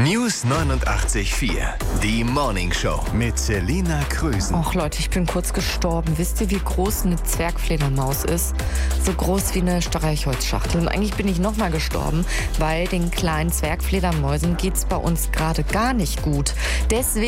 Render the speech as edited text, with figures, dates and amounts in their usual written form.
News 89.4, die Morning Show mit Selina Krösen. Och Leute, ich bin kurz gestorben. Wisst ihr, wie groß eine Zwergfledermaus ist? So groß wie eine Streichholzschachtel. Und eigentlich bin ich nochmal gestorben, weil den kleinen Zwergfledermäusen geht's bei uns gerade gar nicht gut. Deswegen